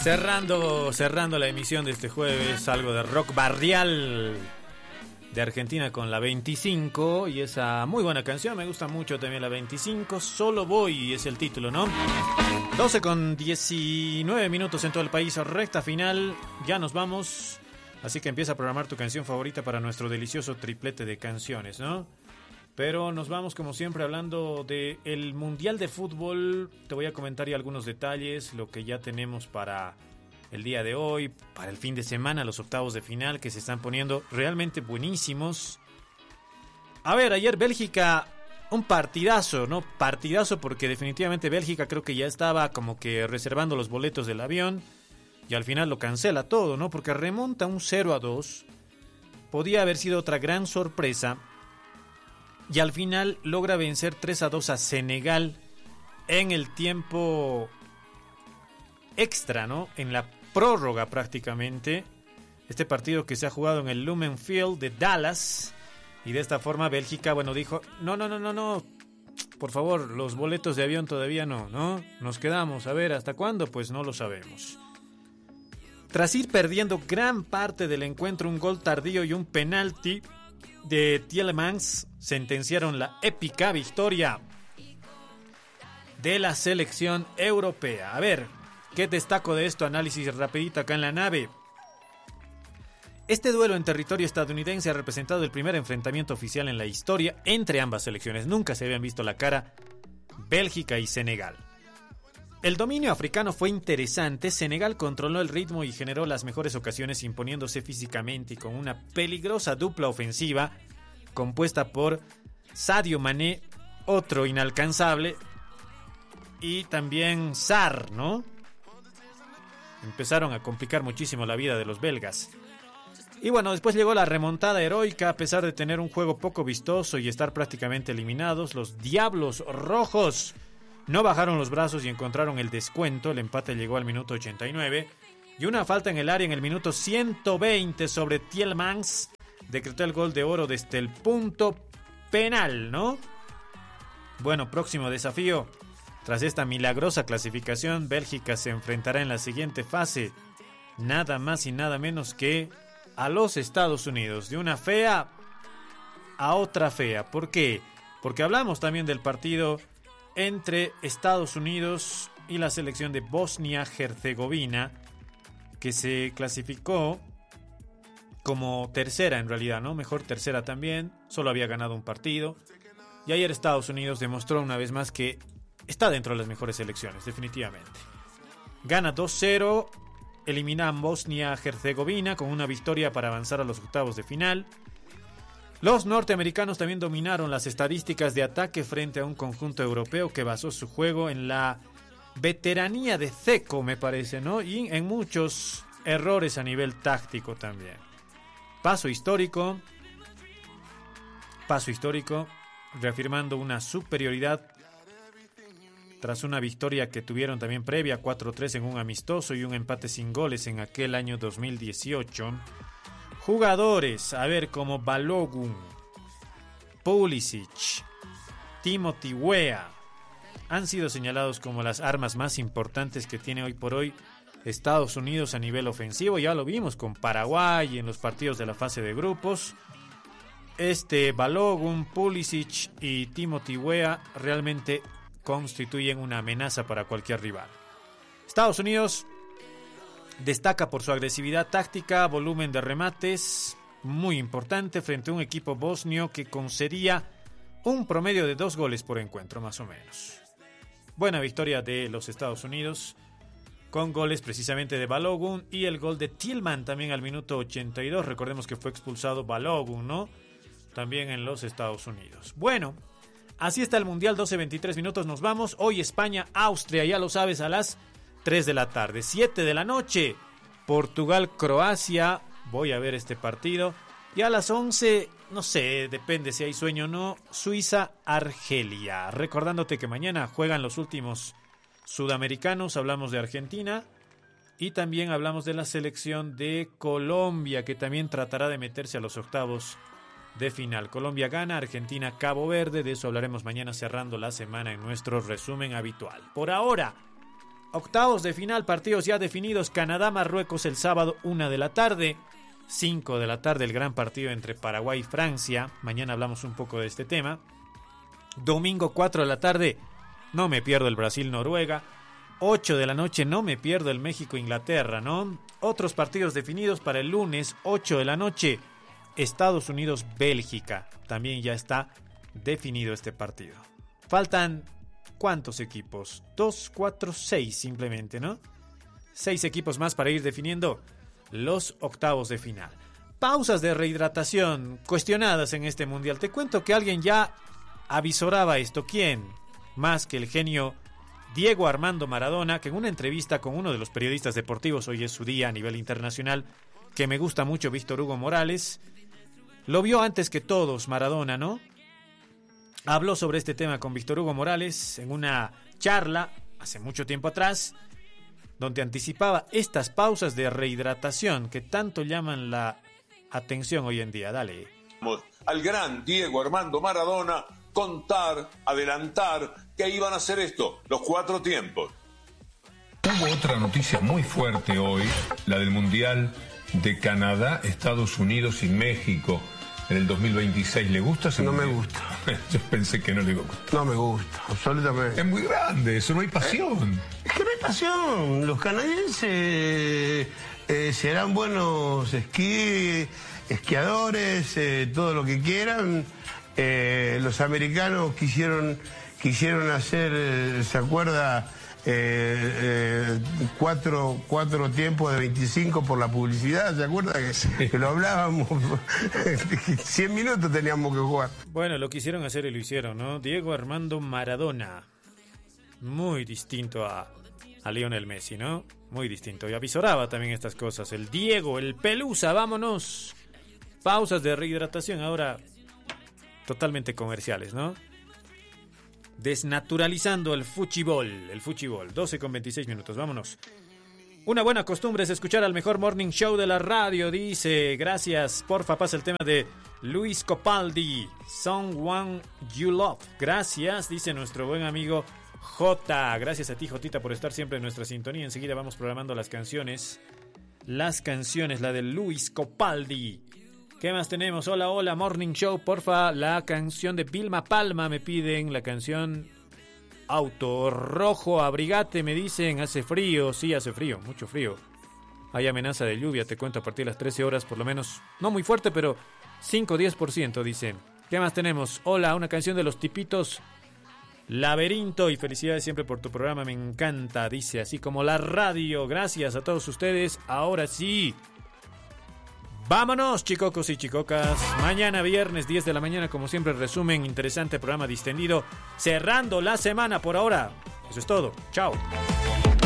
Cerrando la emisión de este jueves, algo de rock barrial de Argentina con la 25 y esa muy buena canción, me gusta mucho también la 25, Solo Voy es el título, ¿no? 12 con 19 minutos en todo el país, recta final, ya nos vamos, así que empieza a programar tu canción favorita para nuestro delicioso triplete de canciones, ¿no? Pero nos vamos como siempre hablando del Mundial de Fútbol. Te voy a comentar ya algunos detalles, lo que ya tenemos para el día de hoy, para el fin de semana, los octavos de final que se están poniendo realmente buenísimos. A ver, ayer Bélgica, un partidazo, ¿no? Partidazo porque definitivamente Bélgica creo que ya estaba como que reservando los boletos del avión y al final lo cancela todo, ¿no? Porque remonta un 0-2. Podía haber sido otra gran sorpresa. Y al final logra vencer 3-2 a Senegal en el tiempo extra, ¿no? En la prórroga prácticamente. Este partido que se ha jugado en el Lumen Field de Dallas. Y de esta forma Bélgica, bueno, dijo, no. Por favor, los boletos de avión todavía no. Nos quedamos, a ver, ¿hasta cuándo? Pues no lo sabemos. Tras ir perdiendo gran parte del encuentro, un gol tardío y un penalti de Tielemans sentenciaron la épica victoria de la selección europea. A ver, ¿qué destaco de esto? Análisis rapidito acá en la nave. Este duelo en territorio estadounidense ha representado el primer enfrentamiento oficial en la historia entre ambas selecciones. Nunca se habían visto la cara Bélgica y Senegal. El dominio africano fue interesante. Senegal controló el ritmo y generó las mejores ocasiones imponiéndose físicamente y con una peligrosa dupla ofensiva compuesta por Sadio Mané, otro inalcanzable, y también Sarr, ¿no? Empezaron a complicar muchísimo la vida de los belgas. Y bueno, después llegó la remontada heroica. A pesar de tener un juego poco vistoso y estar prácticamente eliminados, los Diablos Rojos no bajaron los brazos y encontraron el descuento. El empate llegó al minuto 89 y una falta en el área en el minuto 120 sobre Tielemans decretó el gol de oro desde el punto penal, ¿no? Bueno, próximo desafío. Tras esta milagrosa clasificación, Bélgica se enfrentará en la siguiente fase, nada más y nada menos que a los Estados Unidos. De una fea a otra fea. ¿Por qué? Porque hablamos también del partido entre Estados Unidos y la selección de Bosnia-Herzegovina, que se clasificó como tercera en realidad, ¿no? Mejor tercera también, solo había ganado un partido. Y ayer Estados Unidos demostró una vez más que está dentro de las mejores selecciones, definitivamente. Gana 2-0, elimina a Bosnia-Herzegovina con una victoria para avanzar a los octavos de final. Los norteamericanos también dominaron las estadísticas de ataque frente a un conjunto europeo que basó su juego en la veteranía de Dzeko, me parece, ¿no? Y en muchos errores a nivel táctico también. Paso histórico, reafirmando una superioridad tras una victoria que tuvieron también previa, 4-3 en un amistoso y un empate sin goles en aquel año 2018. Jugadores, a ver, como Balogun, Pulisic, Timothy Weah, han sido señalados como las armas más importantes que tiene hoy por hoy Estados Unidos a nivel ofensivo. Ya lo vimos con Paraguay en los partidos de la fase de grupos. Balogun, Pulisic y Timothy Weah realmente constituyen una amenaza para cualquier rival. Estados Unidos destaca por su agresividad táctica, volumen de remates muy importante frente a un equipo bosnio que concedía un promedio de 2 goles por encuentro más o menos. Buena victoria de los Estados Unidos con goles precisamente de Balogun y el gol de Tillman también al minuto 82. Recordemos que fue expulsado Balogun, ¿no? También en los Estados Unidos. Bueno, así está el Mundial, 12:23 minutos, nos vamos. Hoy España, Austria, ya lo sabes, a las 3 de la tarde. 7 de la noche, Portugal, Croacia. Voy a ver este partido. Y a las 11, no sé, depende si hay sueño o no, Suiza, Argelia. Recordándote que mañana juegan los últimos sudamericanos, hablamos de Argentina. Y también hablamos de la selección de Colombia, que también tratará de meterse a los octavos de final. Colombia gana, Argentina, Cabo Verde. De eso hablaremos mañana cerrando la semana en nuestro resumen habitual. Por ahora, Octavos de final, partidos ya definidos. Canadá, Marruecos el sábado 1 de la tarde. 5 de la tarde el gran partido entre Paraguay y Francia. Mañana hablamos un poco de este tema. Domingo 4 de la tarde, no me pierdo el Brasil-Noruega. 8 de la noche, no me pierdo el México-Inglaterra, ¿no? Otros partidos definidos para el lunes, 8 de la noche, Estados Unidos-Bélgica. También ya está definido este partido. Faltan, ¿cuántos equipos? 2, 4, 6 simplemente, ¿no? 6 equipos más para ir definiendo los octavos de final. Pausas de rehidratación cuestionadas en este mundial. Te cuento que alguien ya avisoraba esto. ¿Quién? Más que el genio Diego Armando Maradona, que en una entrevista con uno de los periodistas deportivos, hoy es su día a nivel internacional, que me gusta mucho, Víctor Hugo Morales, lo vio antes que todos Maradona, ¿no? Habló sobre este tema con Víctor Hugo Morales en una charla hace mucho tiempo atrás, donde anticipaba estas pausas de rehidratación que tanto llaman la atención hoy en día. Dale. Al gran Diego Armando Maradona contar, adelantar que iban a hacer esto, los 4 tiempos. Hubo otra noticia muy fuerte hoy, la del Mundial de Canadá, Estados Unidos y México en el 2026. ¿Le gusta ese mundial? No me gusta. Yo pensé que no le gusta. No me gusta, absolutamente. Es muy grande, eso no hay pasión. Es que no hay pasión. Los canadienses serán buenos esquiadores, todo lo que quieran. Los americanos quisieron hacer, ¿se acuerda? 4 tiempos de 25 por la publicidad, ¿se acuerda? Que lo hablábamos, 100 minutos teníamos que jugar. Bueno, lo quisieron hacer y lo hicieron, ¿no? Diego Armando Maradona, muy distinto a Lionel Messi, ¿no? Muy distinto, y avisoraba también estas cosas. El Diego, el Pelusa, vámonos. Pausas de rehidratación ahora totalmente comerciales, ¿no? Desnaturalizando el fuchibol. 12:26, vámonos. Una buena costumbre es escuchar al mejor morning show de la radio, dice. Gracias, porfa, pasa el tema de Luis Capaldi, Someone You Love. Gracias, dice nuestro buen amigo Jota. Gracias a ti, Jotita, por estar siempre en nuestra sintonía. Enseguida vamos programando las canciones, la de Luis Capaldi. ¿Qué más tenemos? Hola, Morning Show, porfa, la canción de Vilma Palma me piden, la canción Auto Rojo, abrigate, me dicen, hace frío, sí, hace frío, mucho frío. Hay amenaza de lluvia, te cuento, a partir de las 13 horas, por lo menos, no muy fuerte, pero 5-10%, dicen. ¿Qué más tenemos? Hola, una canción de Los Tipitos, Laberinto, y felicidades siempre por tu programa, me encanta, dice, así como la radio. Gracias a todos ustedes, ahora sí. Vámonos, chicocos y chicocas. Mañana viernes 10 de la mañana, como siempre, resumen, interesante programa distendido, cerrando la semana por ahora. Eso es todo. Chao.